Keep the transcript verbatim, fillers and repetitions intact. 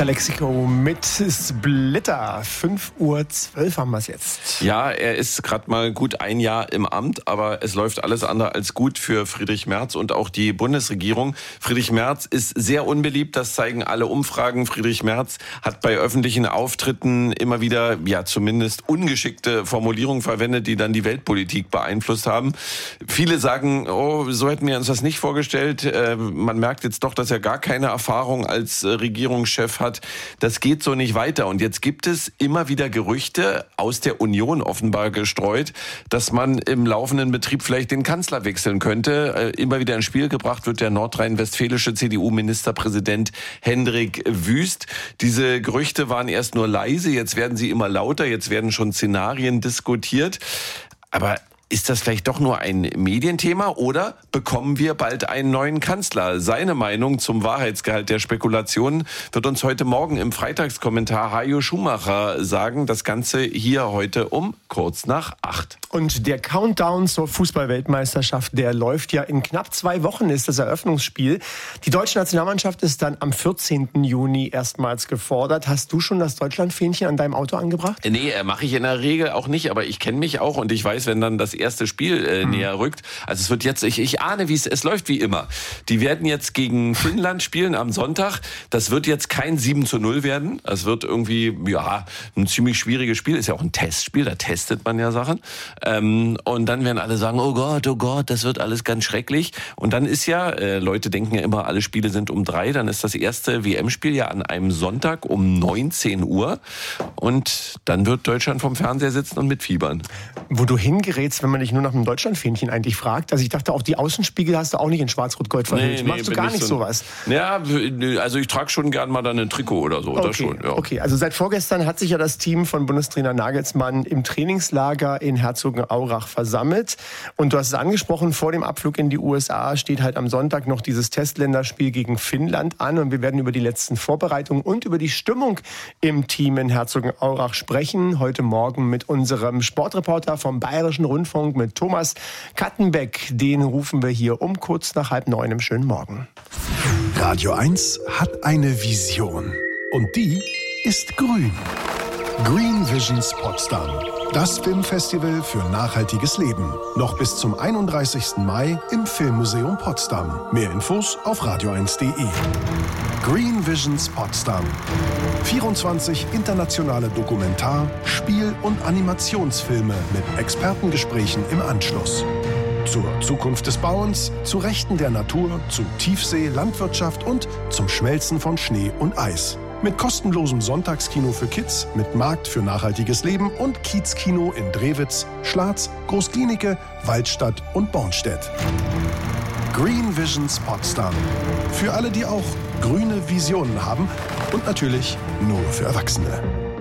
Calexico mit Splitter. fünf Uhr zwölf haben wir es jetzt. Ja, er ist gerade mal gut ein Jahr im Amt, aber es läuft alles andere als gut für Friedrich Merz und auch die Bundesregierung. Friedrich Merz ist sehr unbeliebt, das zeigen alle Umfragen. Friedrich Merz hat bei öffentlichen Auftritten immer wieder, ja zumindest ungeschickte Formulierungen verwendet, die dann die Weltpolitik beeinflusst haben. Viele sagen, oh, so hätten wir uns das nicht vorgestellt. Äh, man merkt jetzt doch, dass er gar keine Erfahrung als äh, Regierungschef hat. Das geht so nicht weiter. Und jetzt gibt es immer wieder Gerüchte aus der Union offenbar gestreut, dass man im laufenden Betrieb vielleicht den Kanzler wechseln könnte. Äh, immer wieder ins Spiel gebracht wird der nordrhein-westfälische C D U-Ministerpräsident Hendrik Wüst. Diese Gerüchte waren erst nur leise, jetzt werden sie immer lauter, jetzt werden schon Szenarien diskutiert. Aber ist das vielleicht doch nur ein Medienthema oder bekommen wir bald einen neuen Kanzler? Seine Meinung zum Wahrheitsgehalt der Spekulationen wird uns heute Morgen im Freitagskommentar Hajo Schumacher sagen. Das Ganze hier heute um kurz nach acht. Und der Countdown zur Fußball-Weltmeisterschaft, der läuft ja in knapp zwei Wochen, ist das Eröffnungsspiel. Die deutsche Nationalmannschaft ist dann am vierzehnten Juni erstmals gefordert. Hast du schon das Deutschlandfähnchen an deinem Auto angebracht? Nee, mache ich in der Regel auch nicht, aber ich kenne mich auch und ich weiß, wenn dann das erste Spiel äh, hm. näher rückt. Also es wird jetzt, ich, ich ahne, wie es, es läuft wie immer. Die werden jetzt gegen Finnland spielen am Sonntag. Das wird jetzt kein sieben zu null werden. Es wird irgendwie, ja, ein ziemlich schwieriges Spiel. Ist ja auch ein Testspiel, da testet man ja Sachen. Ähm, und dann werden alle sagen, oh Gott, oh Gott, das wird alles ganz schrecklich. Und dann ist ja, äh, Leute denken ja immer, alle Spiele sind um drei. Dann ist das erste W M-Spiel ja an einem Sonntag um neunzehn Uhr. Und dann wird Deutschland vom Fernseher sitzen und mitfiebern. Wo du hingerätst, wenn man dich nur nach einem Deutschlandfähnchen eigentlich fragt. Also ich dachte, auch die Außenspiegel hast du auch nicht in Schwarz-Rot-Gold verhüllt. Nee, nee, Machst du gar nicht so sowas? Ja, also ich trage schon gern mal dann ein Trikot oder so. Okay, das schon, ja. okay, also seit vorgestern hat sich ja das Team von Bundestrainer Nagelsmann im Trainingslager in Herzogenaurach versammelt. Und du hast es angesprochen, vor dem Abflug in die U S A steht halt am Sonntag noch dieses Testländerspiel gegen Finnland an. Und wir werden über die letzten Vorbereitungen und über die Stimmung im Team in Herzogenaurach sprechen. Heute Morgen mit unserem Sportreporter vom Bayerischen Rundfunk, mit Thomas Kattenbeck. Den rufen wir hier um kurz nach halb neun im schönen Morgen. Radio eins hat eine Vision. Und die ist grün. Green Visions Potsdam. Das Filmfestival für nachhaltiges Leben. Noch bis zum einunddreißigsten Mai im Filmmuseum Potsdam. Mehr Infos auf radio eins punkt de. Green Visions Potsdam. vierundzwanzig internationale Dokumentar-, Spiel- und Animationsfilme mit Expertengesprächen im Anschluss. Zur Zukunft des Bauens, zu Rechten der Natur, zu Tiefsee, Landwirtschaft und zum Schmelzen von Schnee und Eis. Mit kostenlosem Sonntagskino für Kids, mit Markt für nachhaltiges Leben und Kiezkino in Drewitz, Schlatz, Groß-Glienicke, Waldstadt und Bornstedt. Green Visions Potsdam. Für alle, die auch grüne Visionen haben und natürlich nur für Erwachsene.